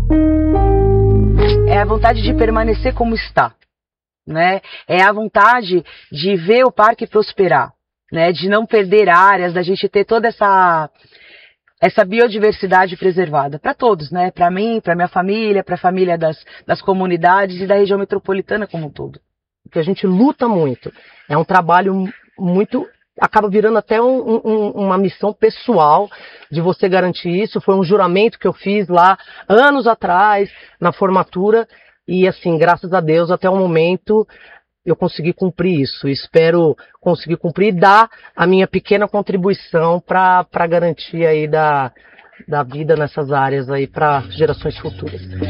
É a vontade de permanecer como está, né? É a vontade de ver o parque prosperar, né? De não perder áreas, da gente ter toda essa biodiversidade preservada para todos, né? Para mim, para minha família, para a família das comunidades e da região metropolitana como um todo. Que a gente luta muito. É um trabalho muito... acaba virando até uma missão pessoal de você garantir isso. Foi um juramento que eu fiz lá anos atrás, na formatura, e assim, graças a Deus, até o momento eu consegui cumprir isso. Espero conseguir cumprir e dar a minha pequena contribuição para garantir aí da vida nessas áreas aí para gerações futuras.